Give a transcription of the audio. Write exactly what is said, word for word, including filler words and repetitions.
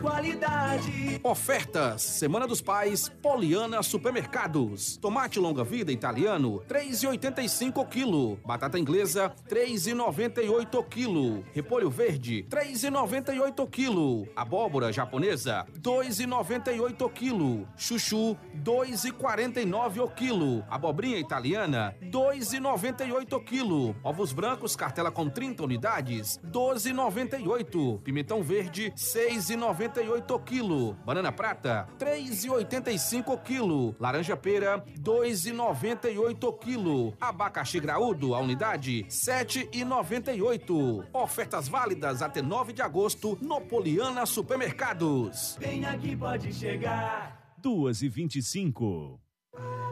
qualidade. Ofertas, Semana dos Pais, Poliana Supermercados. Tomate longa-vida italiano, três reais e oitenta e cinco o quilo. Batata inglesa, três reais e noventa e oito o quilo. Repolho verde, três reais e noventa e oito o quilo. Abóbora japonesa, dois reais e noventa e oito o quilo. Chuchu, dois reais e quarenta e nove o quilo. Abobrinha italiana, dois reais e noventa e oito o quilo. Ovos brancos, cartela com trinta unidades, doze reais e noventa e oito. Pimentão verde, seis reais e noventa e oito o quilo. Banana prata, três reais e oitenta e cinco o quilo. Laranja pera, dois reais e noventa e oito o quilo. Abacaxi graúdo, a unidade, sete reais e noventa e oito. Ofertas válidas até nove de agosto no Poliana Supermercados. Vem aqui, pode chegar. duas e vinte e cinco.